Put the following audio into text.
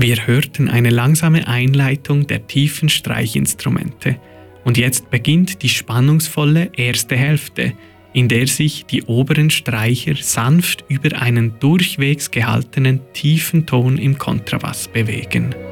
Wir hörten eine langsame Einleitung der tiefen Streichinstrumente und jetzt beginnt die spannungsvolle erste Hälfte, in der sich die oberen Streicher sanft über einen durchwegs gehaltenen tiefen Ton im Kontrabass bewegen.